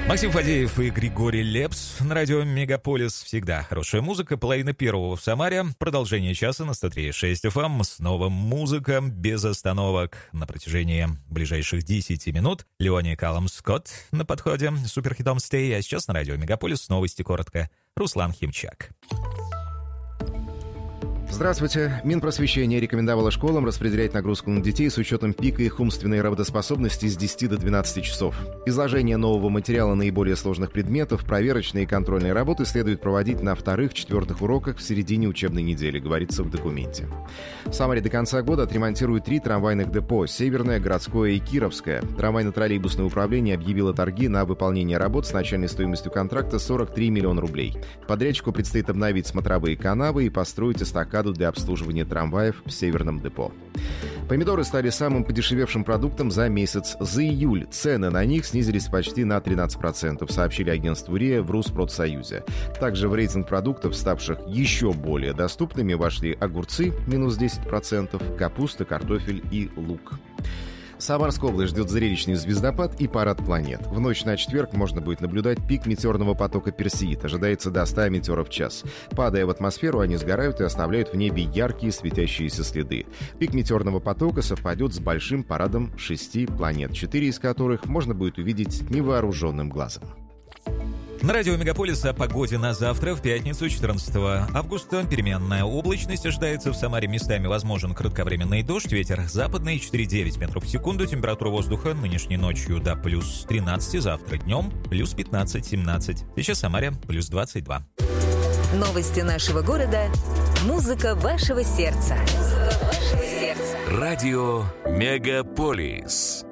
Максим Фадеев и Григорий Лепс на радио «Мегаполис». Всегда хорошая музыка. Половина первого в Самаре. Продолжение часа на 103.6 FM. Снова музыка без остановок. На протяжении ближайших 10 минут Леони Каллум Скотт на подходе с суперхитом «Stay». А сейчас на радио «Мегаполис» новости коротко. Руслан Химчак. Здравствуйте. Минпросвещение рекомендовало школам распределять нагрузку на детей с учетом пика их умственной работоспособности с 10 до 12 часов. Изложение нового материала наиболее сложных предметов, проверочные и контрольные работы следует проводить на вторых-четвертых уроках в середине учебной недели, говорится в документе. В Самаре до конца года отремонтируют 3 трамвайных депо – Северное, Городское и Кировское. Трамвайно-троллейбусное управление объявило торги на выполнение работ с начальной стоимостью контракта 43 миллиона рублей. Подрядчику предстоит обновить смотровые канавы и построить эстакаду для обслуживания трамваев в Северном депо. Помидоры стали самым подешевевшим продуктом за месяц. За июль цены на них снизились почти на 13%, сообщили агентству РИА в Rusпродсоюзе. Также в рейтинг продуктов, ставших еще более доступными, вошли огурцы – минус 10%, капуста, картофель и лук. Самарская область ждет зрелищный звездопад и парад планет. В ночь на четверг можно будет наблюдать пик метеорного потока Персеид. Ожидается до 100 метеоров в час. Падая в атмосферу, они сгорают и оставляют в небе яркие светящиеся следы. Пик метеорного потока совпадет с большим парадом 6 планет, 4 из которых можно будет увидеть невооруженным глазом. На радио «Мегаполис» о погоде на завтра, в пятницу, 14 августа. Переменная облачность ожидается в Самаре. Местами возможен кратковременный дождь. Ветер западный 4,9 метров в секунду. Температура воздуха нынешней ночью до плюс 13. Завтра днем плюс 15-17. Сейчас в Самаре плюс 22. Новости нашего города. Музыка вашего сердца. Радио «Мегаполис».